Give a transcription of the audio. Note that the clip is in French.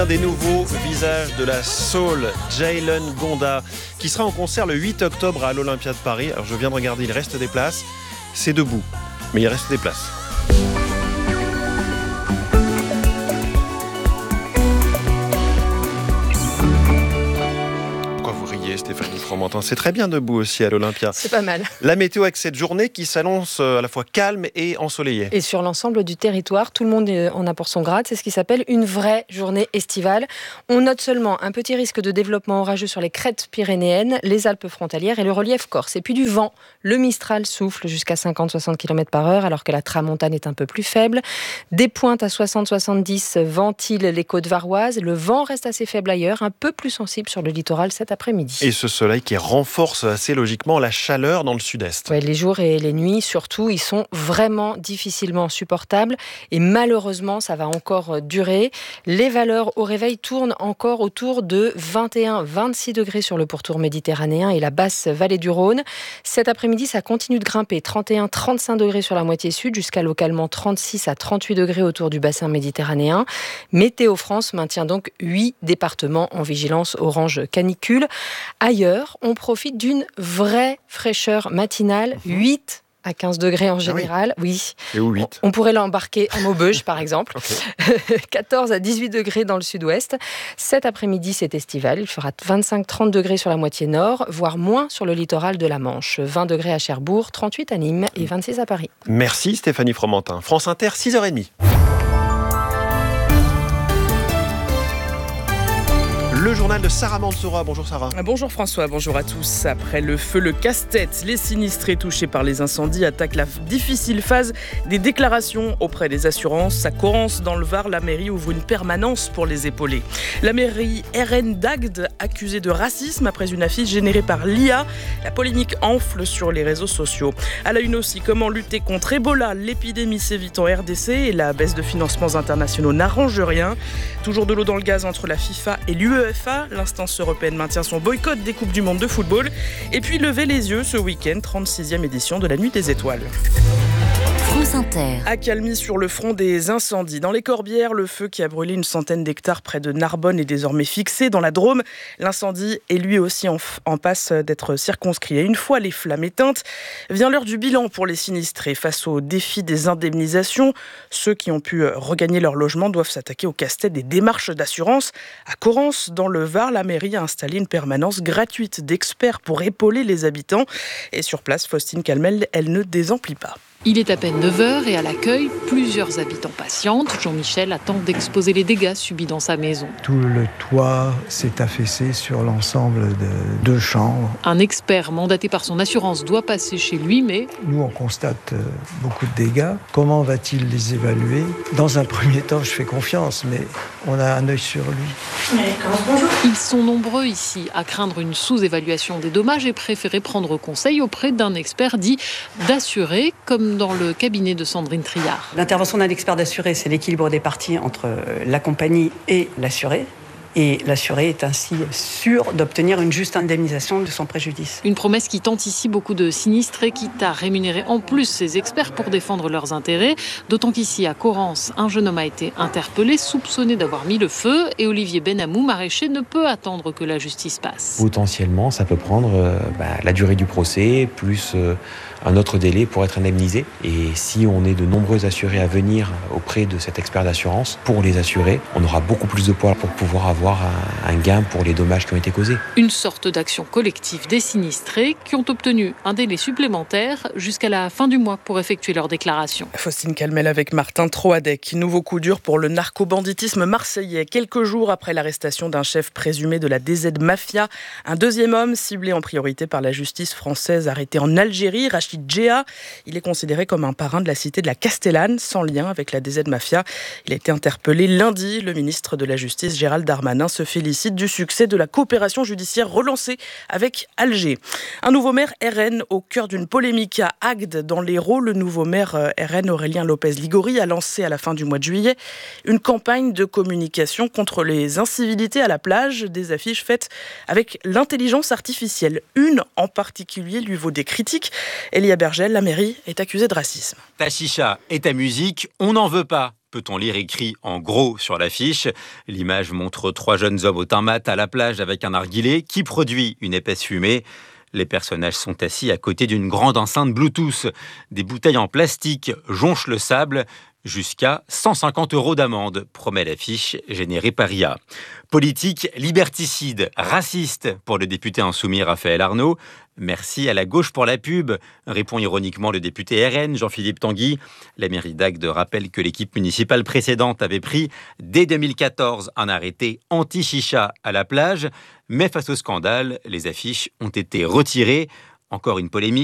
Un des nouveaux visages de la soul, Jalen Gonda, qui sera en concert le 8 octobre à l'Olympia de Paris. Alors je viens de regarder, il reste des places. C'est debout, mais il reste des places. Stéphanie Fromentin, c'est très bien debout aussi à l'Olympia. C'est pas mal. La météo avec cette journée qui s'annonce à la fois calme et ensoleillée. Et sur l'ensemble du territoire, tout le monde en a pour son grade. C'est ce qui s'appelle une vraie journée estivale. On note seulement un petit risque de développement orageux sur les crêtes pyrénéennes, les Alpes frontalières et le relief corse. Et puis du vent. Le Mistral souffle jusqu'à 50-60 km/h alors que la tramontane est un peu plus faible. Des pointes à 60-70 ventilent les côtes varoises. Le vent reste assez faible ailleurs, un peu plus sensible sur le littoral cet après-midi. Et ce soleil qui renforce assez logiquement la chaleur dans le sud-est. Ouais, les jours et les nuits, surtout, ils sont vraiment difficilement supportables. Et malheureusement, ça va encore durer. Les valeurs au réveil tournent encore autour de 21-26 degrés sur le pourtour méditerranéen et la basse vallée du Rhône. Cet après-midi, ça continue de grimper. 31-35 degrés sur la moitié sud, jusqu'à localement 36 à 38 degrés autour du bassin méditerranéen. Météo France maintient donc 8 départements en vigilance orange canicule. Ailleurs, on profite d'une vraie fraîcheur matinale, 8 à 15 degrés en général. Oui. Et où 8 On pourrait l'embarquer à Maubeuge, par exemple. Okay. 14 à 18 degrés dans le sud-ouest. Cet après-midi, c'est estival. Il fera 25-30 degrés sur la moitié nord, voire moins sur le littoral de la Manche. 20 degrés à Cherbourg, 38 à Nîmes et 26 à Paris. Merci Stéphanie Fromentin. France Inter, 6h30. Le journal de Sarah Mansoura. Bonjour Sarah. Bonjour François, bonjour à tous. Après le feu, le casse-tête, les sinistrés touchés par les incendies attaquent la difficile phase des déclarations auprès des assurances. À Correns, dans le Var, la mairie ouvre une permanence pour les épauler. La mairie RN d'Agde, accusée de racisme après une affiche générée par l'IA. La polémique enfle sur les réseaux sociaux. À la une aussi, comment lutter contre Ebola. L'épidémie sévit en RDC et la baisse de financements internationaux n'arrange rien. Toujours de l'eau dans le gaz entre la FIFA et l'UEFA. L'instance européenne maintient son boycott des Coupes du Monde de football. Et puis lever les yeux ce week-end, 36e édition de la Nuit des Étoiles. France Inter. Accalmie sur le front des incendies. Dans les Corbières, le feu qui a brûlé une centaine d'hectares près de Narbonne est désormais fixé. Dans la Drôme, l'incendie est lui aussi en passe d'être circonscrit. Et une fois les flammes éteintes, vient l'heure du bilan pour les sinistrés. Face au défi des indemnisations, ceux qui ont pu regagner leur logement doivent s'attaquer au casse-tête des démarches d'assurance. À Correns, dans le Var, la mairie a installé une permanence gratuite d'experts pour épauler les habitants. Et sur place, Faustine Calmel, elle ne désemplit pas. Il est à peine 9h et à l'accueil, plusieurs habitants patientent. Jean-Michel attend d'exposer les dégâts subis dans sa maison. Tout le toit s'est affaissé sur l'ensemble de 2 chambres. Un expert mandaté par son assurance doit passer chez lui, mais... Nous, on constate beaucoup de dégâts. Comment va-t-il les évaluer ? Dans un premier temps, je fais confiance, mais on a un œil sur lui. Ils sont nombreux ici à craindre une sous-évaluation des dommages et préférer prendre conseil auprès d'un expert dit d'assuré, comme dans le cabinet de Sandrine Triard. L'intervention d'un expert d'assuré, c'est l'équilibre des parties entre la compagnie et l'assuré. Et l'assuré est ainsi sûr d'obtenir une juste indemnisation de son préjudice. Une promesse qui tente ici beaucoup de sinistrés, quitte à rémunérer en plus ces experts pour défendre leurs intérêts. D'autant qu'ici, à Correns, un jeune homme a été interpellé, soupçonné d'avoir mis le feu. Et Olivier Benamou, maraîcher, ne peut attendre que la justice passe. Potentiellement, ça peut prendre la durée du procès, plus un autre délai pour être indemnisé. Et si on est de nombreux assurés à venir auprès de cet expert d'assurance, pour les assurés, on aura beaucoup plus de poids pour pouvoir avoir un gain pour les dommages qui ont été causés. Une sorte d'action collective des sinistrés qui ont obtenu un délai supplémentaire jusqu'à la fin du mois pour effectuer leur déclaration. Faustine Calmel avec Martin Troadec. Nouveau coup dur pour le narco-banditisme marseillais. Quelques jours après l'arrestation d'un chef présumé de la DZ Mafia, un deuxième homme ciblé en priorité par la justice française arrêté en Algérie, Rachid Djeha. Il est considéré comme un parrain de la cité de la Castellane, sans lien avec la DZ Mafia. Il a été interpellé lundi. Le ministre de la Justice, Gérald Darmanin, se félicite du succès de la coopération judiciaire relancée avec Alger. Un nouveau maire RN au cœur d'une polémique à Agde, dans l'Hérault. Le nouveau maire RN, Aurélien Lopez-Ligori, a lancé à la fin du mois de juillet une campagne de communication contre les incivilités à la plage. Des affiches faites avec l'intelligence artificielle. Une en particulier lui vaut des critiques. Elia Bergel, la mairie est accusée de racisme. Ta chicha et ta musique, on n'en veut pas. peut-on lire écrit en gros sur l'affiche. L'image montre 3 jeunes hommes au teint mat à la plage avec un narguilé qui produit une épaisse fumée. Les personnages sont assis à côté d'une grande enceinte Bluetooth. Des bouteilles en plastique jonchent le sable. Jusqu'à 150 € d'amende, promet l'affiche générée par IA. Politique liberticide, raciste pour le député insoumis Raphaël Arnaud. Merci à la gauche pour la pub, répond ironiquement le député RN Jean-Philippe Tanguy. La mairie d'Agde rappelle que l'équipe municipale précédente avait pris dès 2014 un arrêté anti-chicha à la plage. Mais face au scandale, les affiches ont été retirées. Encore une polémique.